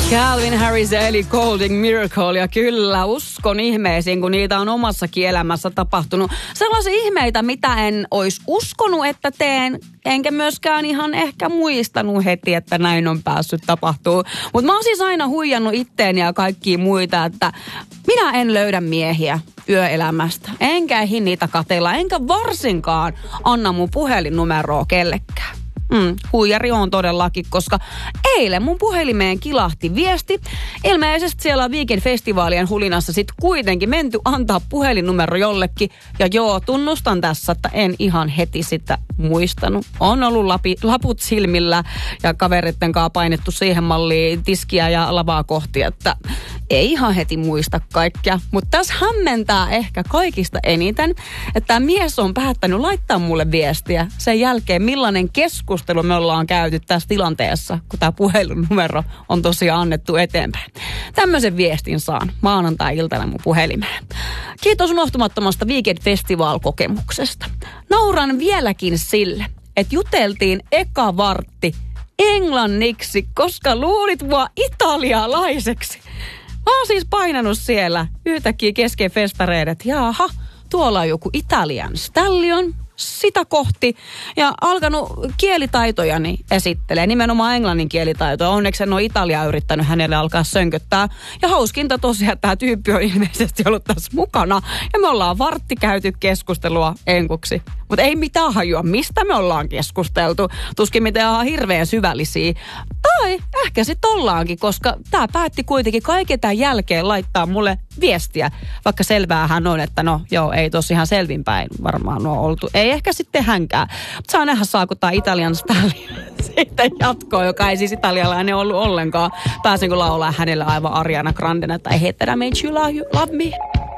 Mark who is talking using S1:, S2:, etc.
S1: Calvin Harris ja Ellie Goulding, Miracle, ja kyllä uskon ihmeisiin, kun niitä on omassakin elämässä tapahtunut. Sellaisia ihmeitä, mitä en olisi uskonut, että teen, enkä myöskään ihan ehkä muistanut heti, että näin on päässyt tapahtuu. Mutta mä oon siis aina huijannut itteeni ja kaikkia muita, että minä en löydä miehiä yöelämästä. Enkä ehdi niitä katella, enkä varsinkaan anna mun puhelinnumeroa kellekään. Huijari on todellakin, koska eilen mun puhelimeen kilahti viesti. Ilmeisesti siellä on Weekend-festivaalien hulinassa sit kuitenkin menty antaa puhelinnumero jollekin. Ja joo, tunnustan tässä, että en ihan heti sitä muistanut. On ollut laput silmillä ja kavereitten kanssa painettu siihen malliin tiskiä ja lavaa kohti, että ei ihan heti muista kaikkea. Mutta tässä hämmentää ehkä kaikista eniten, että tämä mies on päättänyt laittaa mulle viestiä sen jälkeen, millainen keskustelu me ollaan käyty tässä tilanteessa, kun tämä puhelinnumero on tosiaan annettu eteenpäin. Tämmöisen viestin saan maanantai-iltana mun puhelimeen. Kiitos unohtumattomasta Weekend Festival-kokemuksesta. Nauran vieläkin sille, että juteltiin eka vartti englanniksi, koska luulit mua italialaiseksi. Mä oon siis painanut siellä yhtäkkiä kesken festareiden, että jaha, tuolla on joku Italian stallion, sitä kohti, ja alkanut kielitaitojani esittelee, nimenomaan englannin kielitaitoja. Onneksi en ole Italiaa yrittänyt hänelle alkaa sönköttää. Ja hauskinta tosiaan, että tämä tyyppi on ilmeisesti ollut tässä mukana, ja me ollaan vartti käyty keskustelua enkuksi. Mutta ei mitään hajua, mistä me ollaan keskusteltu. Tuskin mitään hirveän syvällisiä. Tai ehkä sitten ollaankin, koska tämä päätti kuitenkin kaiken tämän jälkeen laittaa mulle viestiä. Vaikka selväähän on, että no joo, ei tosiaan selvinpäin varmaan ole oltu. Ei ehkä sitten hänkään. Mutta saa nähdä, saako tämä Italian stallion sitten jatkoa, joka ei siis italialainen ollut ollenkaan. Pääsenkö laulaa hänelle aivan Ariana Grandena, tai Hey, that I made you love me.